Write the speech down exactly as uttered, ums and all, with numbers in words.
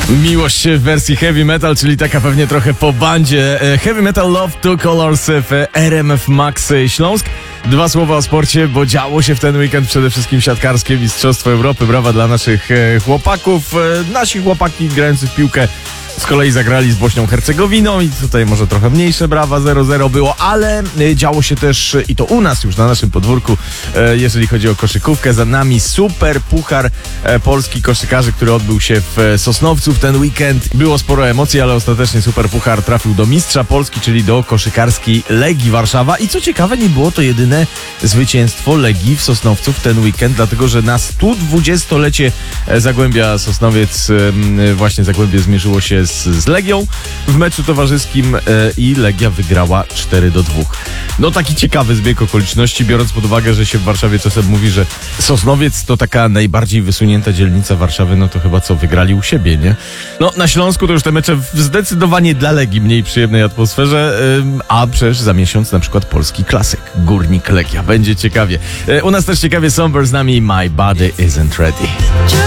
Miłość w wersji heavy metal, czyli taka pewnie trochę po bandzie. Heavy Metal Love Two Colors w R M F Max Śląsk. Dwa słowa o sporcie, bo działo się w ten weekend przede wszystkim siatkarskie Mistrzostwo Europy. Brawa dla naszych chłopaków. Nasi chłopaki grający w piłkę z kolei zagrali z Bośnią Hercegowiną i tutaj może trochę mniejsze brawa, zero zero było, ale działo się też i to u nas już na naszym podwórku, jeżeli chodzi o koszykówkę. Za nami super puchar Polski koszykarzy, który odbył się w Sosnowcu w ten weekend. Było sporo emocji, ale ostatecznie super puchar trafił do mistrza Polski, czyli do koszykarskiej Legii Warszawa. I co ciekawe, nie było to jedyne zwycięstwo Legii w Sosnowcu w ten weekend, dlatego że na sto dwudziestolecie Zagłębia Sosnowiec, właśnie Zagłębie zmierzyło się z, z Legią w meczu towarzyskim e, i Legia wygrała cztery do dwóch. No taki ciekawy zbieg okoliczności, biorąc pod uwagę, że się w Warszawie czasem mówi, że Sosnowiec to taka najbardziej wysunięta dzielnica Warszawy, no to chyba co, wygrali u siebie, nie? No na Śląsku to już te mecze w zdecydowanie dla Legii mniej przyjemnej atmosferze, e, a przecież za miesiąc na przykład polski klasyk, Górnik Legia. Będzie ciekawie. E, u nas też ciekawie Somber z nami My Body Isn't Ready.